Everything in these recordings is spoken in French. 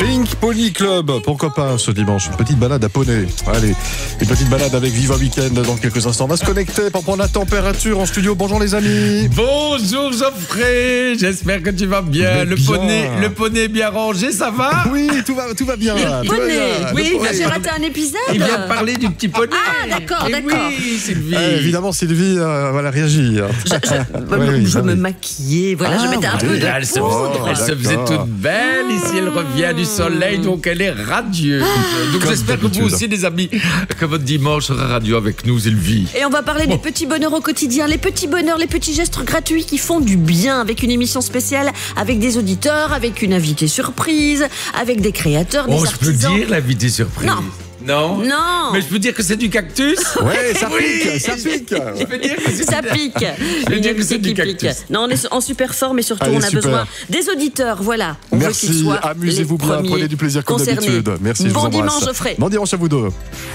Pink Pony Club, pourquoi pas ce dimanche, une petite balade à poney. Allez, une petite balade avec Viva Weekend dans quelques instants. On va se connecter pour prendre la température en studio. Bonjour les amis. Bonjour Geoffrey, j'espère que tu vas bien. Le poney est bien rangé, ça va? Oui, tout va bien. Oui, j'ai raté un épisode. Il vient de parler du petit poney. Ah, d'accord. Oui, Sylvie. Évidemment, Sylvie, voilà, réagit. Je me maquillais, voilà, je mettais un peu de Elle se faisait d'accord. toute belle. Ici, elle revient du soleil, donc elle est radieuse. Donc Comme j'espère que d'habitude. vous aussi, les amis, que votre dimanche sera radieux avec nous, Sylvie. Et on va parler des petits bonheurs au quotidien, les petits bonheurs, les petits gestes gratuits qui font du bien, avec une émission spéciale, avec des auditeurs, avec une invitée surprise, avec des créateurs, des Oh, je peux artisans. dire l'invité surprise? Non. Non. Mais je peux dire que c'est du cactus? Ouais, ça Oui. pique, ça pique. Je peux dire que c'est Ça pique. veux Une dire que c'est invitée du qui pique. cactus. Non, on est en super forme et surtout Allez, on a super. besoin des auditeurs. Voilà. On veut qu'ils Merci, soient amusez-vous les bien, premiers prenez du plaisir comme concernés. d'habitude. Merci, je vous Bon embrasse. dimanche, Geoffrey. Bon dimanche à vous deux.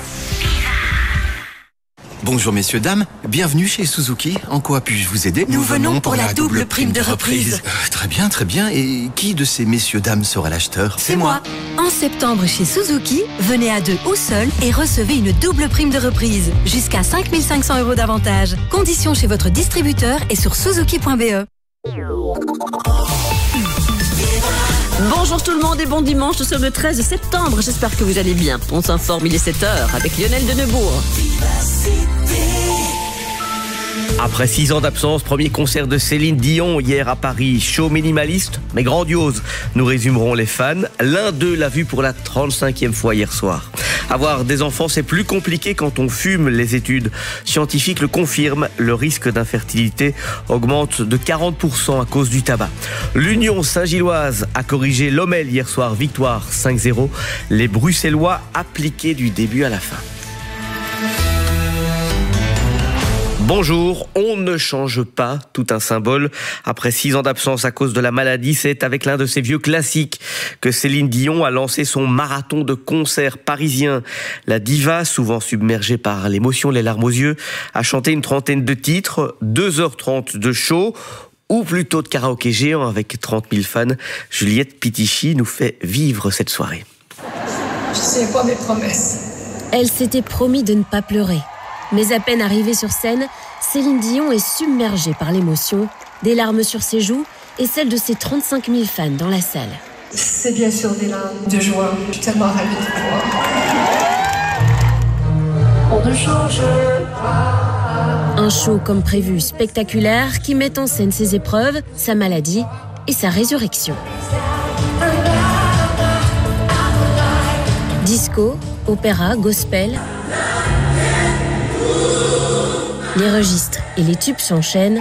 Bonjour messieurs, dames, bienvenue chez Suzuki. En quoi puis-je vous aider? Nous venons pour la double prime de reprise. Très bien, très bien. Et qui de ces messieurs, dames sera l'acheteur? C'est moi. En septembre chez Suzuki, venez à 2 ou seul et recevez une double prime de reprise. Jusqu'à 5 500 € d'avantage. Conditions chez votre distributeur et sur suzuki.be. Bonjour tout le monde et bon dimanche. Nous sommes le 13 septembre. J'espère que vous allez bien. On s'informe, il est 7h avec Lionel Denebourg. Après 6 ans d'absence, premier concert de Céline Dion hier à Paris. Show minimaliste, mais grandiose, nous résumerons les fans. L'un d'eux l'a vu pour la 35e fois hier soir. Avoir des enfants, c'est plus compliqué quand on fume. Les études scientifiques le confirment. Le risque d'infertilité augmente de 40% à cause du tabac. L'Union Saint-Gilloise a corrigé Lommel hier soir. Victoire 5-0. Les Bruxellois appliqués du début à la fin. Bonjour, on ne change pas, tout un symbole. Après 6 ans d'absence à cause de la maladie, c'est avec l'un de ses vieux classiques que Céline Dion a lancé son marathon de concerts parisiens. La diva, souvent submergée par l'émotion, les larmes aux yeux, a chanté une trentaine de titres, 2h30 de show, ou plutôt de karaoké géant avec 30 000 fans. Juliette Pitichy nous fait vivre cette soirée. Je sais pas mes promesses. Elle s'était promis de ne pas pleurer. Mais à peine arrivée sur scène, Céline Dion est submergée par l'émotion, des larmes sur ses joues et celles de ses 35 000 fans dans la salle. C'est bien sûr des larmes de joie. Je suis tellement ravie de voir. On ne change pas. Un show comme prévu spectaculaire qui met en scène ses épreuves, sa maladie et sa résurrection. Disco, opéra, gospel... Les registres et les tubes s'enchaînent.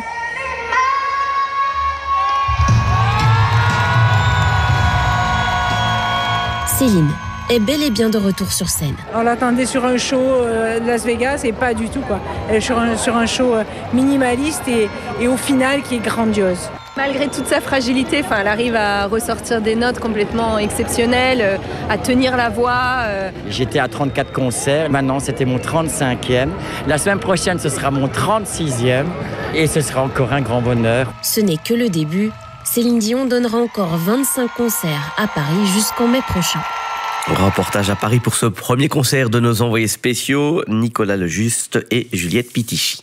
Céline est bel et bien de retour sur scène. On l'attendait sur un show de Las Vegas et pas du tout, quoi. Elle est sur un show minimaliste et au final qui est grandiose. Malgré toute sa fragilité, elle arrive à ressortir des notes complètement exceptionnelles, à tenir la voix. J'étais à 34 concerts, maintenant c'était mon 35e. La semaine prochaine, ce sera mon 36e et ce sera encore un grand bonheur. Ce n'est que le début. Céline Dion donnera encore 25 concerts à Paris jusqu'en mai prochain. Reportage à Paris pour ce premier concert de nos envoyés spéciaux, Nicolas Lejuste et Juliette Pitichy.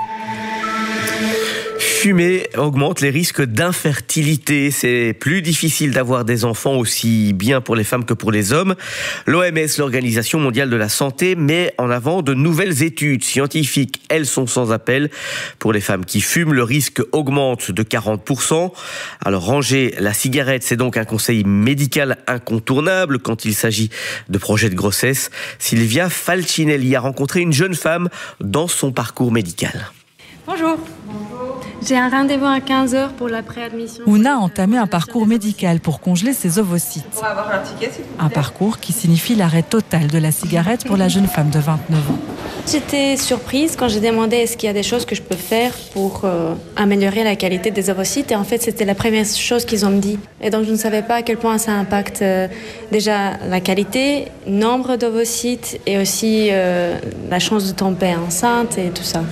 Fumer augmente les risques d'infertilité. C'est plus difficile d'avoir des enfants aussi bien pour les femmes que pour les hommes. L'OMS, l'Organisation mondiale de la santé, met en avant de nouvelles études scientifiques. Elles sont sans appel. Pour les femmes qui fument, le risque augmente de 40%. Alors ranger la cigarette, c'est donc un conseil médical incontournable quand il s'agit de projets de grossesse. Sylvia Falcinelli a rencontré une jeune femme dans son parcours médical. Bonjour. J'ai un rendez-vous à 15h pour la préadmission. Ouna a entamé un parcours médical pour congeler ses ovocytes. Pour avoir un ticket, s'il vous plaît. Un parcours qui signifie l'arrêt total de la cigarette pour la jeune femme de 29 ans. J'étais surprise quand j'ai demandé est-ce qu'il y a des choses que je peux faire pour améliorer la qualité des ovocytes. Et en fait, c'était la première chose qu'ils ont dit. Et donc, je ne savais pas à quel point ça impacte déjà la qualité, nombre d'ovocytes et aussi la chance de tomber enceinte et tout ça.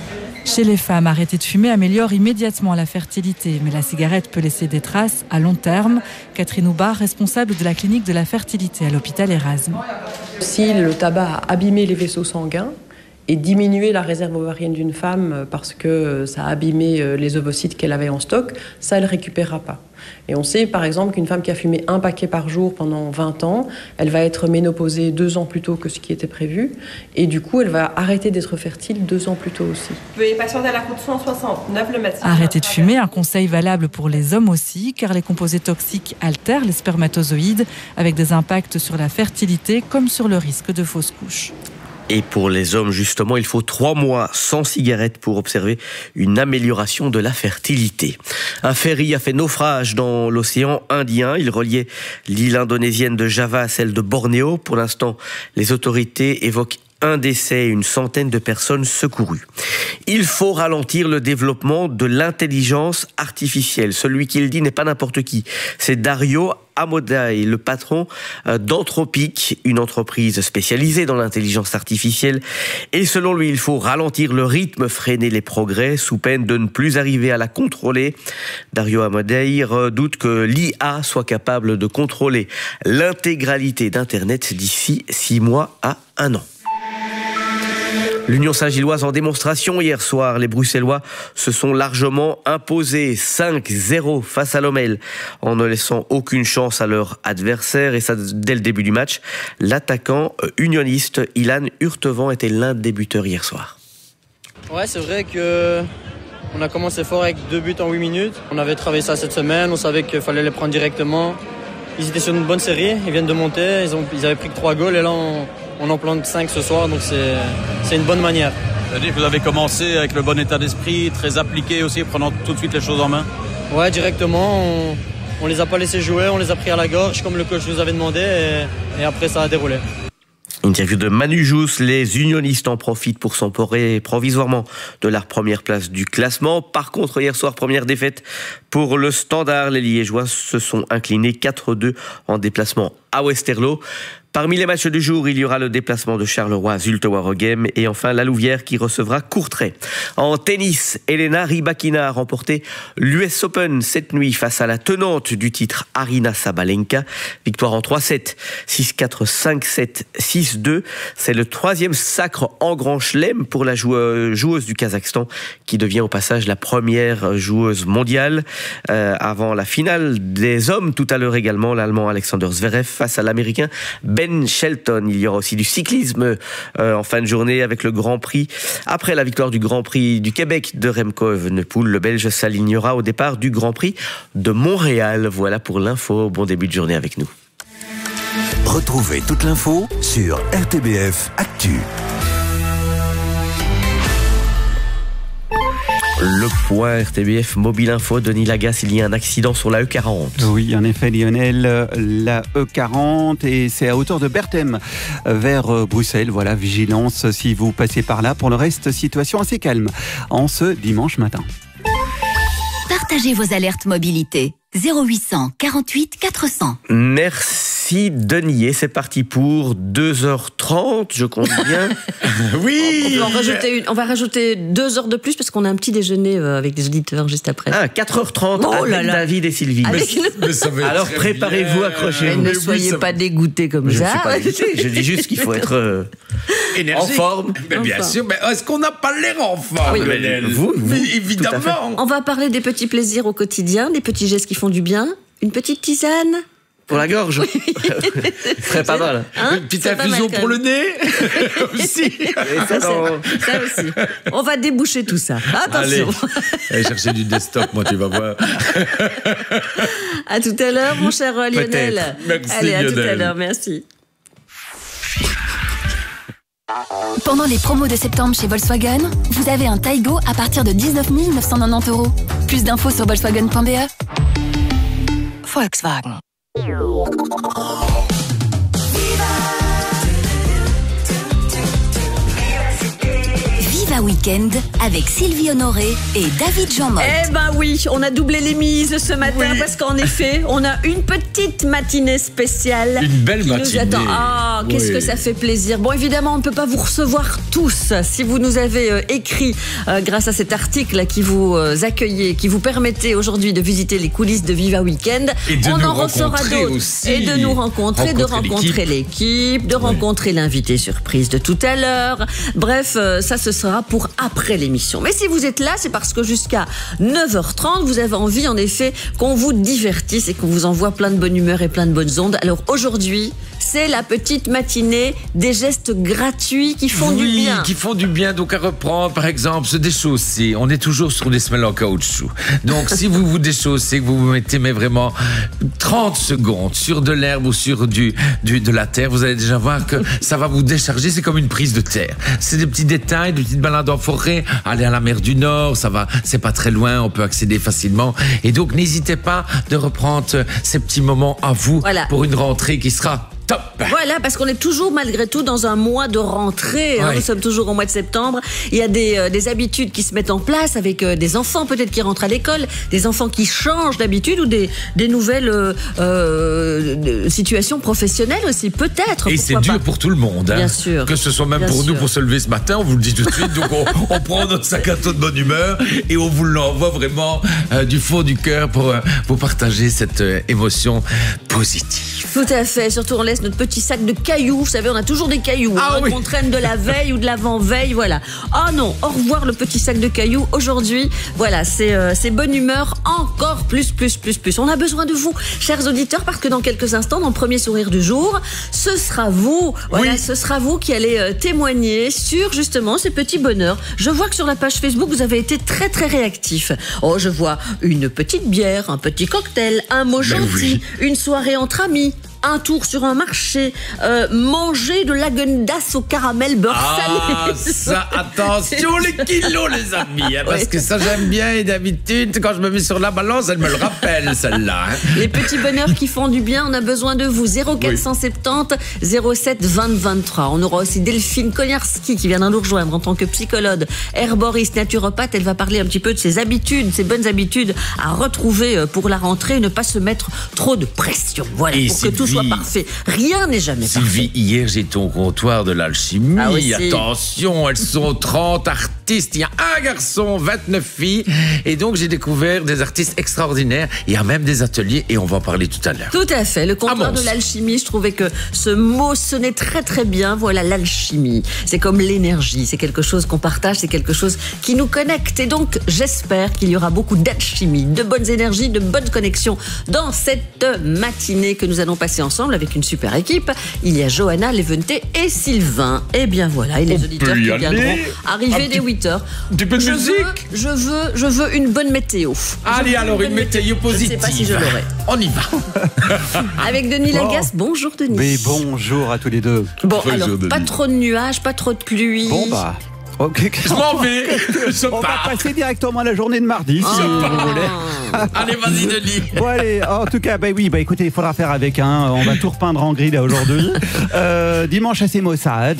Chez les femmes, arrêter de fumer améliore immédiatement la fertilité, mais la cigarette peut laisser des traces à long terme. Catherine Houbar, responsable de la clinique de la fertilité à l'hôpital Erasme. Si le tabac a abîmé les vaisseaux sanguins et diminué la réserve ovarienne d'une femme parce que ça a abîmé les ovocytes qu'elle avait en stock, ça, elle ne récupérera pas. Et on sait par exemple qu'une femme qui a fumé un paquet par jour pendant 20 ans, elle va être ménopausée 2 ans plus tôt que ce qui était prévu. Et du coup, elle va arrêter d'être fertile 2 ans plus tôt aussi. Vous pouvez patienter à la coûte 169 le médecin. Arrêter de fumer, un conseil valable pour les hommes aussi, car les composés toxiques altèrent les spermatozoïdes avec des impacts sur la fertilité comme sur le risque de fausse couche. Et pour les hommes, justement, il faut 3 mois sans cigarette pour observer une amélioration de la fertilité. Un ferry a fait naufrage dans l'océan Indien. Il reliait l'île indonésienne de Java à celle de Bornéo. Pour l'instant, les autorités évoquent un décès et une centaine de personnes secourues. Il faut ralentir le développement de l'intelligence artificielle. Celui qui le dit n'est pas n'importe qui. C'est Dario Amodei, le patron d'Anthropic, une entreprise spécialisée dans l'intelligence artificielle. Et selon lui, il faut ralentir le rythme, freiner les progrès, sous peine de ne plus arriver à la contrôler. Dario Amodei redoute que l'IA soit capable de contrôler l'intégralité d'Internet d'ici 6 mois à 1 an. L'Union Saint-Gilloise en démonstration hier soir. Les Bruxellois se sont largement imposés 5-0 face à Lommel en ne laissant aucune chance à leur adversaire. Et ça, dès le début du match, l'attaquant unioniste Ilan Hurtevant était l'un des buteurs hier soir. Ouais, c'est vrai que on a commencé fort avec 2 buts en 8 minutes. On avait travaillé ça cette semaine, on savait qu'il fallait les prendre directement. Ils étaient sur une bonne série, ils viennent de monter, ils avaient pris que 3 goals et là on en plante 5 ce soir, donc c'est une bonne manière. C'est-à-dire que vous avez commencé avec le bon état d'esprit, très appliqué aussi, prenant tout de suite les choses en main? Ouais, directement, on les a pas laissés jouer, on les a pris à la gorge comme le coach nous avait demandé et après ça a déroulé. Interview de Manu Jousse, les unionistes en profitent pour s'emparer provisoirement de la première place du classement. Par contre, hier soir, première défaite pour le Standard. Les Liégeois se sont inclinés 4-2 en déplacement à Westerlo. Parmi les matchs du jour, il y aura le déplacement de Charleroi à Zulte-Waregem et enfin la Louvière qui recevra Courtrai. En tennis, Elena Rybakina a remporté l'US Open cette nuit face à la tenante du titre Aryna Sabalenka. Victoire en 3-7, 6-4, 5-7, 6-2. C'est le 3e sacre en Grand Chelem pour la joueuse du Kazakhstan qui devient au passage la première joueuse mondiale. Avant la finale des hommes, tout à l'heure également, l'Allemand Alexander Zverev face à l'Américain Ben Shelton. Il y aura aussi du cyclisme en fin de journée avec le Grand Prix. Après la victoire du Grand Prix du Québec de Remco Evenepoel, le Belge s'alignera au départ du Grand Prix de Montréal. Voilà pour l'info. Bon début de journée avec nous. Retrouvez toute l'info sur RTBF Actu. Le point RTBF Mobile Info, Denis Lagasse, il y a un accident sur la E40. Oui, en effet, Lionel, la E40, et c'est à hauteur de Berthem, vers Bruxelles. Voilà, vigilance si vous passez par là. Pour le reste, situation assez calme en ce dimanche matin. Partagez vos alertes mobilité. 0800 48 400. Merci Denis, et c'est parti pour 2h30, je compte bien. Oui. On va rajouter 2 heures de plus parce qu'on a un petit déjeuner avec des auditeurs juste après. 4h30 avec David et Sylvie. Alors préparez-vous, accrochez-vous. Ne soyez pas dégoûtés comme ça. Je ne suis pas dégoûté, je dis juste qu'il faut être en forme. Mais bien sûr, mais est-ce qu'on n'a pas l'air en forme? Oui. Vous, évidemment. On va parler des petits plaisirs au quotidien, des petits gestes qui font du bien. Une petite tisane pour la gorge. Ce serait pas mal. Une petite infusion pour le nez aussi. Ça aussi. On va déboucher tout ça. Attention. Allez chercher du desktop, moi, tu vas voir. À tout à l'heure, mon cher Lionel. Merci, allez, à Lionel. tout à l'heure, merci. Pendant les promos de septembre chez Volkswagen, vous avez un Taygo à partir de 19 990 €. Plus d'infos sur volkswagen.be. Volkswagen. Viva Weekend. Week-end avec Sylvie Honoré et David Jean-Motte. Eh ben oui, on a doublé les mises ce matin parce qu'en effet, on a une petite matinée spéciale. Une belle qui matinée. Nous attend. Ah, qu'est-ce que ça fait plaisir. Bon, évidemment, on ne peut pas vous recevoir tous. Si vous nous avez écrit grâce à cet article qui vous accueillait, qui vous permettait aujourd'hui de visiter les coulisses de Viva Weekend, on en refera d'autres. Aussi. Et de nous rencontrer, de rencontrer l'équipe, de rencontrer l'invité surprise de tout à l'heure. Bref, ça ce sera pour après l'émission. Mais si vous êtes là, c'est parce que jusqu'à 9h30, vous avez envie en effet qu'on vous divertisse et qu'on vous envoie plein de bonne humeur et plein de bonnes ondes. Alors aujourd'hui, c'est la petite matinée des gestes gratuits qui font du bien. Oui, qui font du bien. Donc à reprendre, par exemple, se déchausser. On est toujours sur des semelles en caoutchouc. Donc si vous vous déchaussez, que vous vous mettez mais vraiment 30 secondes sur de l'herbe ou sur de la terre, vous allez déjà voir que ça va vous décharger. C'est comme une prise de terre. C'est des petits détails, des petites balades en forêt. Aller à la mer du Nord, ça va, c'est pas très loin, on peut accéder facilement. Et donc n'hésitez pas de reprendre ces petits moments à vous pour une rentrée qui sera top. Voilà, parce qu'on est toujours malgré tout dans un mois de rentrée. Nous sommes toujours au mois de septembre. Il y a des habitudes qui se mettent en place avec des enfants peut-être qui rentrent à l'école, des enfants qui changent d'habitude ou des nouvelles situations professionnelles aussi, peut-être. Et c'est dur pour tout le monde. Bien sûr. Que ce soit même Bien pour sûr. nous pour se lever ce matin, on vous le dit tout de suite. Donc on prend notre sac à dos de bonne humeur et on vous l'envoie vraiment du fond du cœur pour partager cette émotion positive. Tout à fait. Surtout, on laisse notre petit sac de cailloux. Vous savez, on a toujours des cailloux qu'on traîne de la veille ou de l'avant-veille. Voilà. Oh non, au revoir le petit sac de cailloux. Aujourd'hui, voilà, c'est bonne humeur encore plus. On a besoin de vous, chers auditeurs, parce que dans quelques instants, dans le premier sourire du jour, ce sera vous. Voilà, ce sera vous qui allez témoigner sur justement ces petits bonheurs. Je vois que sur la page Facebook, vous avez été très très réactifs. Oh, je vois une petite bière, un petit cocktail, un mot gentil, une soirée entre amis. Un tour sur un marché, manger de l'Haagen-Dazs au caramel beurre salé. Ça, attention les kilos les amis, parce que ça j'aime bien et d'habitude quand je me mets sur la balance, elle me le rappelle celle-là. Les petits bonheurs qui font du bien, on a besoin de vous. 0470 07 20 23. On aura aussi Delphine Koniarski qui viendra nous rejoindre en tant que psychologue, herboriste, naturopathe. Elle va parler un petit peu de ses habitudes, ses bonnes habitudes à retrouver pour la rentrée, ne pas se mettre trop de pression. Voilà, et pour que tout soit parfait. Rien n'est jamais parfait. Sylvie, hier j'étais au comptoir de l'alchimie. Attention, elles sont 30 artistes. Il y a un garçon, 29 filles. Et donc j'ai découvert des artistes extraordinaires. Il y a même des ateliers et on va en parler tout à l'heure. Tout à fait. Le comptoir de l'alchimie, je trouvais que ce mot sonnait très très bien. Voilà, l'alchimie. C'est comme l'énergie. C'est quelque chose qu'on partage. C'est quelque chose qui nous connecte. Et donc j'espère qu'il y aura beaucoup d'alchimie, de bonnes énergies, de bonnes connexions dans cette matinée que nous allons passer ensemble avec une super équipe. Il y a Johanna, Levente et Sylvain. Et bien voilà, et les auditeurs qui viendront arriver dès 8h. Un petit peu de musique. Je veux une bonne météo. Allez, alors une météo positive. Je ne sais pas si je l'aurai. On y va. Avec Denis Lagasse. Bonjour Denis. Mais bonjour à tous les deux. Bon, alors, pas trop de nuages, pas trop de pluie. Bon bah... Okay. Je m'en vais. On va passer directement à la journée de mardi, si vous voulez. Allez, vas-y, Denis. Bon, allez, en tout cas, écoutez, il faudra faire avec. On va tout repeindre en gris là aujourd'hui. Dimanche assez maussade.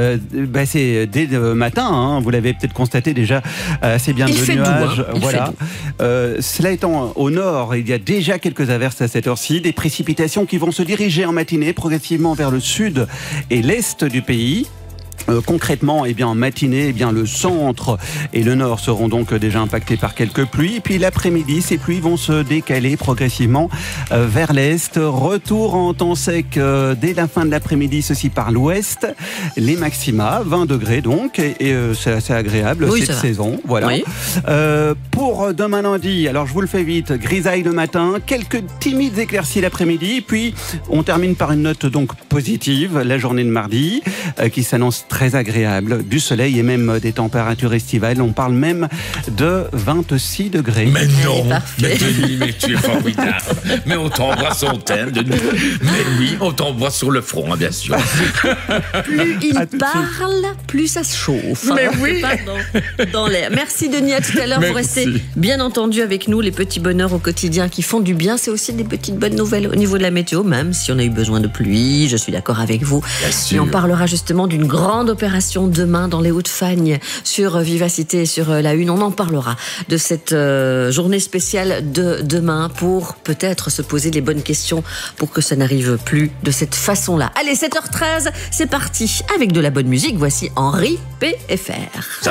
C'est dès le matin. Vous l'avez peut-être constaté déjà, assez bien de nuages. Voilà. Cela étant, au nord, il y a déjà quelques averses à cette heure-ci. Des précipitations qui vont se diriger en matinée progressivement vers le sud et l'est du pays. Concrètement, en matinée, le centre et le nord seront donc déjà impactés par quelques pluies. Puis l'après-midi, ces pluies vont se décaler progressivement vers l'est. Retour en temps sec dès la fin de l'après-midi, ceci par l'ouest. Les maxima, 20 degrés donc, et c'est assez agréable cette saison. Voilà. Oui. Pour demain lundi, alors je vous le fais vite, grisaille le matin, quelques timides éclaircies l'après-midi, puis on termine par une note donc positive, la journée de mardi, qui s'annonce très agréable, du soleil et même des températures estivales. On parle même de 26 degrés. Mais non, mais Denis, mais tu es formidable. Mais on t'embrasse en thème, Denis. Mais oui, on t'embrasse sur le front, bien sûr. Plus il parle, plus ça se chauffe. Mais oui. Dans l'air. Merci Denis, à tout à l'heure. Vous restez bien entendu avec nous. Les petits bonheurs au quotidien qui font du bien, c'est aussi des petites bonnes nouvelles au niveau de la météo, même si on a eu besoin de pluie. Je suis d'accord avec vous. Et on parlera justement d'une grande Grande opération demain dans les Hauts-de-Fagne sur Vivacité, sur la Une. On en parlera de cette journée spéciale de demain pour peut-être se poser les bonnes questions pour que ça n'arrive plus de cette façon-là. Allez, 7h13, c'est parti. Avec de la bonne musique, voici Henri PFR.